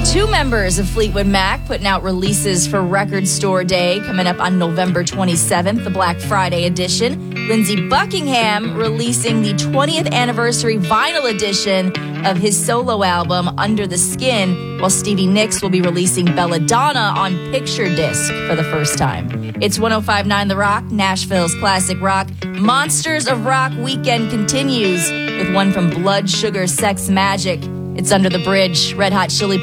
Two members of Fleetwood Mac putting out releases for Record Store Day coming up on November 27th, the Black Friday edition. Lindsey Buckingham releasing the 20th anniversary vinyl edition of his solo album, Under the Skin, while Stevie Nicks will be releasing Belladonna on picture disc for the first time. It's 105.9 The Rock, Nashville's classic rock. Monsters of Rock weekend continues with one from Blood Sugar Sex Magik. It's Under the Bridge, Red Hot Chili